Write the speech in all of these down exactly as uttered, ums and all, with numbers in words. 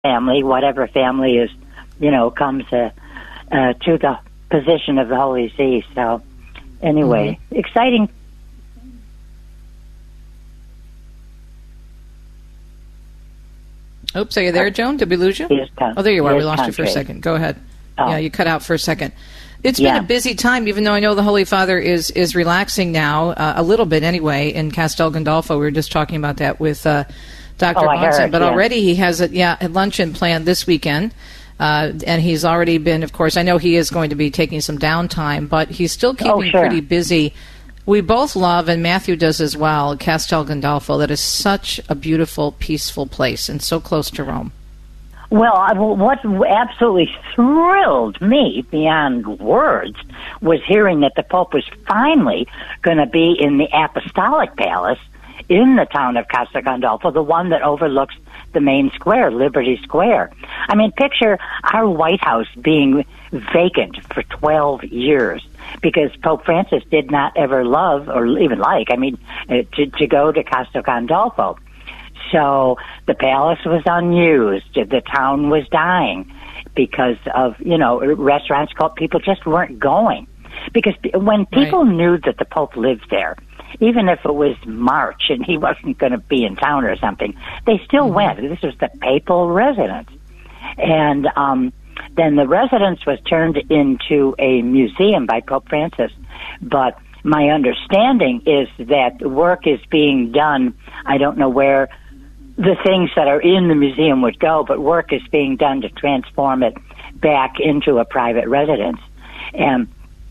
family, whatever family is, you know, comes uh, uh, to the position of the Holy See. So, anyway, mm-hmm. exciting. Oops, are you there, Joan? Did we lose you? Con- oh, there you are. We lost country. you for a second. Go ahead. Oh. Yeah, you cut out for a second. It's been yeah. a busy time, even though I know the Holy Father is is relaxing now, uh, a little bit anyway, in Castel Gandolfo. We were just talking about that with uh, Doctor Oh, Monson. But yeah. already he has a, yeah, a luncheon planned this weekend. Uh, and he's already been, of course, I know he is going to be taking some downtime, but he's still keeping oh, sure. pretty busy. We both love, and Matthew does as well, Castel Gandolfo. That is such a beautiful, peaceful place and so close to Rome. Well, I, what absolutely thrilled me beyond words was hearing that the Pope was finally going to be in the Apostolic Palace in the town of Castel Gandolfo, the one that overlooks the main square, Liberty Square. I mean, picture our White House being vacant for twelve years because Pope Francis did not ever love or even like, I mean, to, to go to Castel Gandolfo. So the palace was unused. The town was dying because of, you know, restaurants, people just weren't going. Because when people right. knew that the Pope lived there, even if it was March and he wasn't going to be in town or something, they still mm-hmm. went. This was the papal residence. And um, then the residence was turned into a museum by Pope Francis. But my understanding is that work is being done. I don't know where the things that are in the museum would go, but work is being done to transform it back into a private residence. And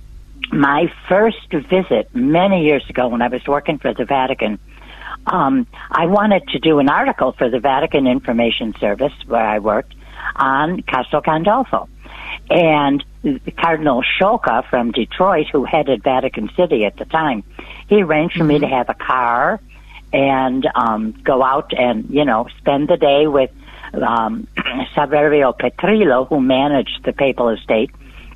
my first visit many years ago when I was working for the Vatican, um, I wanted to do an article for the Vatican Information Service, where I worked, on Castel Gandolfo. And Cardinal Sciocca from Detroit, who headed Vatican City at the time, he arranged for mm-hmm. me to have a car and um, go out and, you know, spend the day with um, Saverio Petrillo, who managed the papal estate.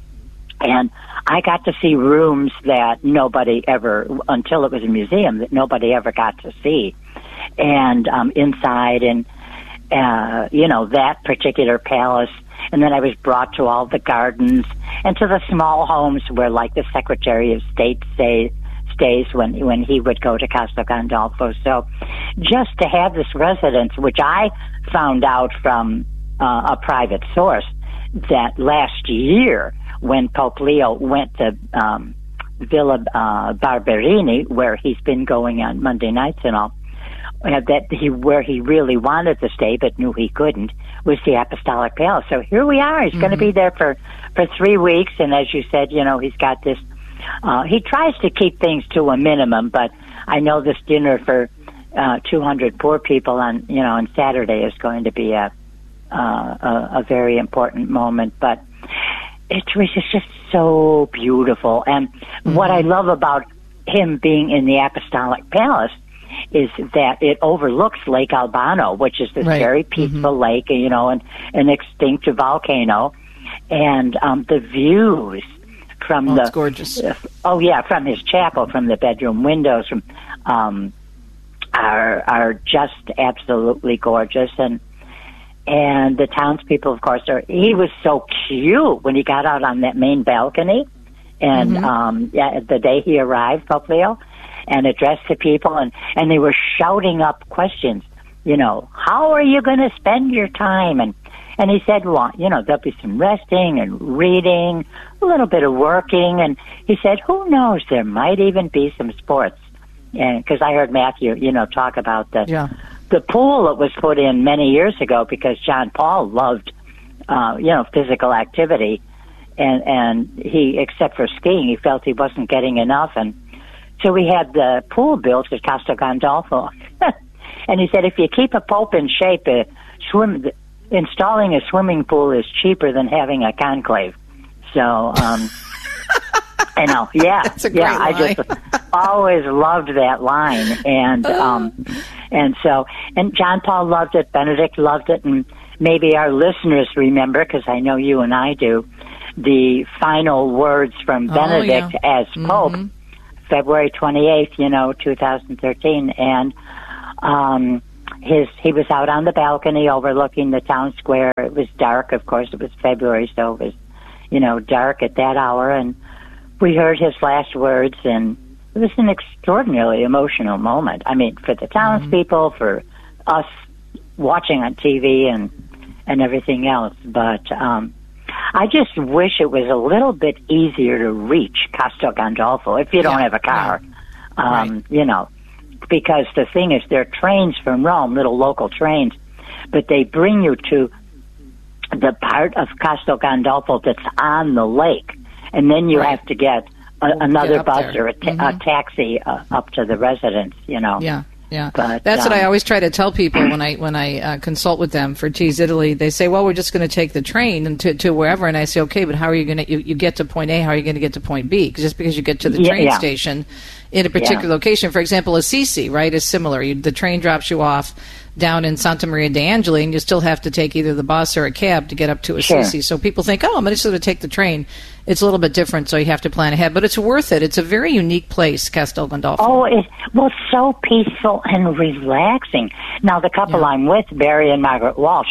And I got to see rooms that nobody ever, until it was a museum, that nobody ever got to see. And um, inside and, uh, you know, that particular palace. And then I was brought to all the gardens and to the small homes where, like, the Secretary of State say, stays when when he would go to Castel Gandolfo. So just to have this residence, which I found out from uh, a private source, that last year when Pope Leo went to um, Villa uh, Barberini, where he's been going on Monday nights and all, uh, that he where he really wanted to stay but knew he couldn't, was the Apostolic Palace. So here we are. He's mm-hmm. going to be there for, for three weeks. And as you said, you know, he's got this, uh, he tries to keep things to a minimum, but I know this dinner for uh, two hundred poor people on, you know, on Saturday is going to be a, uh, a, a very important moment. But it was just so beautiful. And mm-hmm. what I love about him being in the Apostolic Palace is that it overlooks Lake Albano, which is this right. very peaceful mm-hmm. lake, you know, and an extinct volcano. And um, the views from oh, the... it's gorgeous. Uh, oh, yeah, from his chapel, from the bedroom windows, from um, are are just absolutely gorgeous. And and the townspeople, of course, are... He was so cute when he got out on that main balcony. And mm-hmm. um, yeah, the day he arrived, Pope Leo, and addressed the people, and, and they were shouting up questions, you know, how are you going to spend your time? And and he said, well, you know, there'll be some resting and reading, a little bit of working, and he said, who knows, there might even be some sports. And because I heard Matthew, you know, talk about the, yeah. the pool that was put in many years ago because John Paul loved, uh, you know, physical activity, and, and he, except for skiing, he felt he wasn't getting enough, and so we had the pool built at Castel Gandolfo. And he said, if you keep a pope in shape, uh, swim, installing a swimming pool is cheaper than having a conclave. So, um, I know, yeah. That's a great yeah, line. I just always loved that line. And, um, and so, and John Paul loved it, Benedict loved it, and maybe our listeners remember, because I know you and I do, the final words from Benedict oh, yeah. as Pope. Mm-hmm. February twenty-eighth, you know, two thousand thirteen, and um, his he was out on the balcony overlooking the town square. It was dark, of course. It was February, so it was, you know, dark at that hour. And we heard his last words, and it was an extraordinarily emotional moment. I mean, for the townspeople, mm-hmm. for us watching on T V and and everything else. But um, I just wish it was a little bit easier to reach Castel Gandolfo if you don't yeah, have a car. Yeah. Um, right. You know, because the thing is, there are trains from Rome, little local trains, but they bring you to the part of Castel Gandolfo that's on the lake, and then you right. have to get a, another get bus there. or a, ta- mm-hmm. a taxi uh, up to the residence. You know. Yeah. Yeah, but, that's um, what I always try to tell people when I when I uh, consult with them for Tees Italy. They say, "Well, we're just going to take the train and to, to wherever," and I say, "Okay, but how are you going to you, you get to point A? How are you going to get to point B? Because just because you get to the yeah, train yeah. station in a particular yeah. location, for example, Assisi, right, is similar. You, the train drops you off down in Santa Maria de Angeli, and you still have to take either the bus or a cab to get up to Assisi. Sure. So people think, "Oh, I'm just going to take the train." It's a little bit different, so you have to plan ahead. But it's worth it. It's a very unique place, Castel Gandolfo. Oh, it well, so peaceful and relaxing. Now, the couple yeah. I'm with, Barry and Margaret Walsh,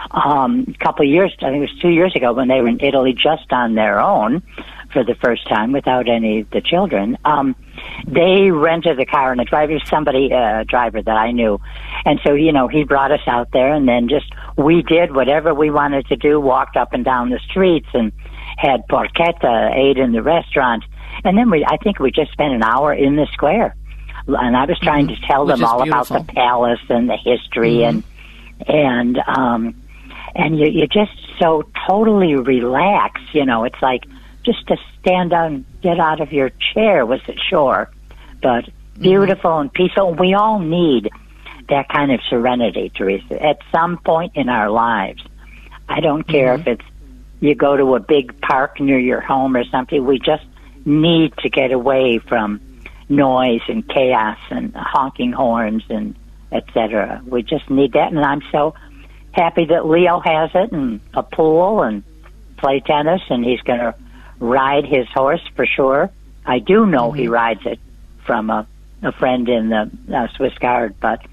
um, a couple of years, I think it was two years ago, when they were in Italy just on their own for the first time without any of the children, um, they rented a car, and the driver was somebody, a uh, driver that I knew. And so, you know, he brought us out there, and then just we did whatever we wanted to do, walked up and down the streets, and had porchetta, ate in the restaurant, and then we I think we just spent an hour in the square. And I was trying mm-hmm. to tell Which them all beautiful. about the palace and the history, mm-hmm. and and um and you you're just so totally relaxed, you know. It's like just to stand up and get out of your chair was a chore, but beautiful mm-hmm. and peaceful. We all need that kind of serenity, Teresa, at some point in our lives. I don't care mm-hmm. if it's you go to a big park near your home or something. We just need to get away from noise and chaos and honking horns and et cetera. We just need that, and I'm so happy that Leo has it, and a pool and play tennis, and he's going to ride his horse for sure. I do know mm-hmm. he rides it from a, a friend in the uh, Swiss Guard, but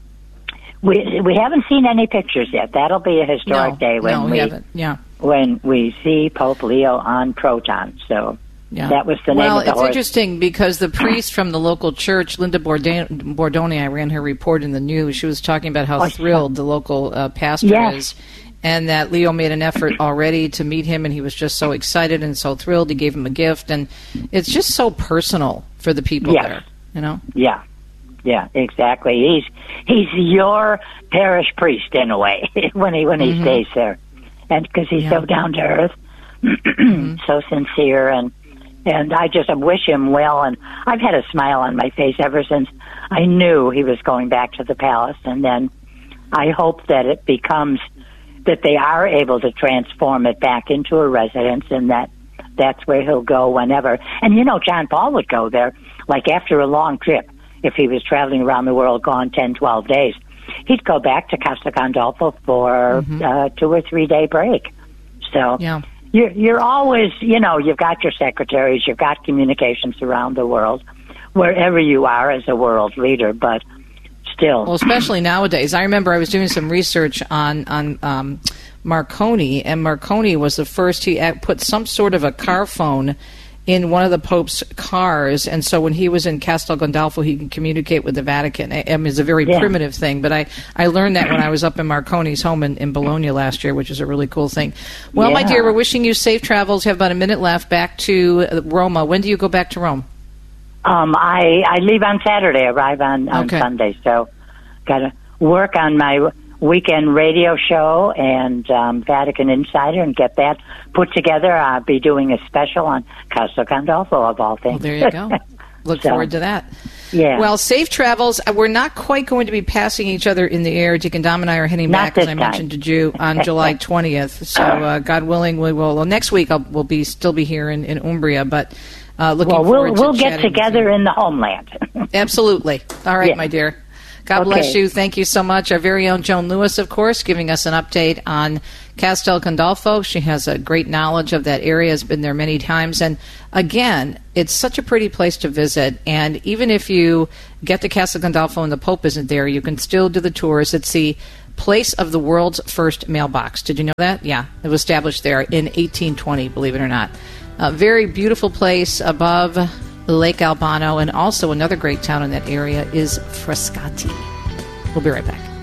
we we haven't seen any pictures yet. That'll be a historic no, day when no, we, we haven't. Yeah. when we see Pope Leo on Proton. So yeah. that was the name well, of the it's horse. interesting because the priest from the local church, Linda Bordoni, Bordoni, I ran her report in the news. She was talking about how oh, thrilled the local uh, pastor yes. is, and that Leo made an effort already to meet him, and he was just so excited and so thrilled. He gave him a gift, and it's just so personal for the people yes. there. You know? Yeah. Yeah, exactly. He's he's your parish priest in a way when he when he mm-hmm. stays there, and because he's yeah. so down to earth, mm-hmm. so sincere, and and I just wish him well. And I've had a smile on my face ever since I knew he was going back to the palace. And then I hope that it becomes that they are able to transform it back into a residence, and that that's where he'll go whenever. And you know, John Paul would go there like after a long trip. If he was traveling around the world, gone ten, twelve days, he'd go back to Castel Gandolfo for mm-hmm. uh, two or three day break. So yeah. you're, you're always, you know, you've got your secretaries, you've got communications around the world, wherever you are as a world leader, but still. Well, especially nowadays. I remember I was doing some research on, on um, Marconi, and Marconi was the first, he put some sort of a car phone in one of the Pope's cars, and so when he was in Castel Gandolfo, he could communicate with the Vatican. I mean, it's a very yeah. primitive thing, but I, I learned that when I was up in Marconi's home in, in Bologna last year, which is a really cool thing. Well, yeah. my dear, we're wishing you safe travels. You have about a minute left back to Roma. When do you go back to Rome? Um, I, I leave on Saturday, arrive on, on okay. Sunday, so got to work on my weekend radio show and um, Vatican Insider and get that put together. I'll be doing a special on Castel Gandolfo, of all things. Well, there you go. Look so, forward to that. Yeah. Well, safe travels. We're not quite going to be passing each other in the air. Deacon Dom and I are heading not back, as I time. mentioned to you, on July twentieth. So, uh, God willing, we will. Well, next week I'll, we'll be still be here in, in Umbria, but uh, looking well, forward we'll, to we'll get together in the homeland. Absolutely. All right, yeah. my dear. God Okay. bless you. Thank you so much. Our very own Joan Lewis, of course, giving us an update on Castel Gandolfo. She has a great knowledge of that area, has been there many times. And again, it's such a pretty place to visit. And even if you get to Castel Gandolfo and the Pope isn't there, you can still do the tours. It's the place of the world's first mailbox. Did you know that? Yeah, it was established there in eighteen twenty, believe it or not. A very beautiful place above Lake Albano, and also another great town in that area is Frascati. We'll be right back.